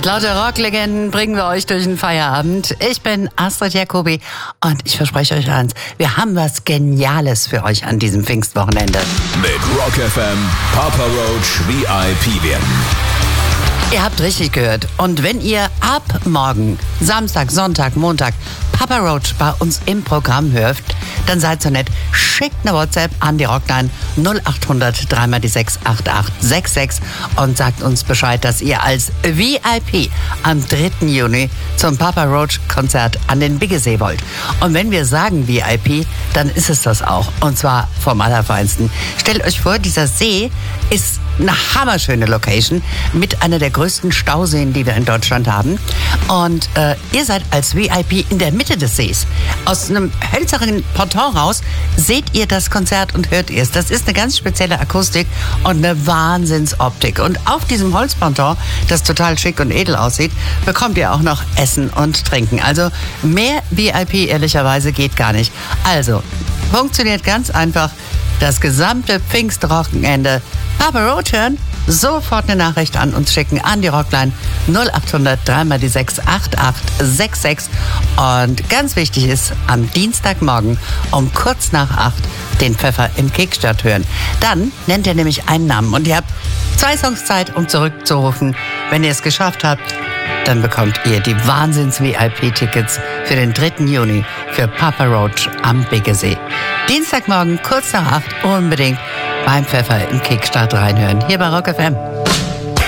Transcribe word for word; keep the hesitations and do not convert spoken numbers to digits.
Mit lauter Rocklegenden bringen wir euch durch den Feierabend. Ich bin Astrid Jacobi und ich verspreche euch eins, wir haben was Geniales für euch an diesem Pfingstwochenende. Mit Rock F M Papa Roach V I P werden. Ihr habt richtig gehört. Und wenn ihr ab morgen, Samstag, Sonntag, Montag, Papa Roach bei uns im Programm hört, dann seid so nett, schickt eine WhatsApp an die Rockline null acht hundert drei mal die sechs acht acht sechs sechs und sagt uns Bescheid, dass ihr als V I P am dritten Juni zum Papa Roach Konzert an den Biggesee wollt. Und wenn wir sagen V I P, dann ist es das auch. Und zwar vom Allerfeinsten. Stellt euch vor, dieser See ist eine hammerschöne Location mit einer der größten Stauseen, die wir in Deutschland haben. Und äh, ihr seid als V I P in der Mitte des Sees. Aus einem hölzernen Ponton raus seht ihr das Konzert und hört ihr es. Das ist eine ganz spezielle Akustik und eine Wahnsinnsoptik. Und auf diesem Holzponton, das total schick und edel aussieht, bekommt ihr auch noch Essen und Trinken. Also mehr V I P ehrlicherweise geht gar nicht. Also, funktioniert ganz einfach. Das gesamte Pfingstwochenende Papa Roach hören, sofort eine Nachricht an uns schicken an die Rockline null acht hundert drei mal die sechs acht acht sechs sechs. Und ganz wichtig ist, am Dienstagmorgen um kurz nach acht den Pfeffer im Kickstart hören. Dann nennt ihr nämlich einen Namen und ihr habt zwei Songs Zeit, um zurückzurufen. Wenn ihr es geschafft habt, dann bekommt ihr die Wahnsinns-V I P-Tickets für den dritten Juni für Papa Roach am Biggesee. Dienstagmorgen kurz nach acht unbedingt beim Pfeffer im Kickstart reinhören. Hier bei Rock F M.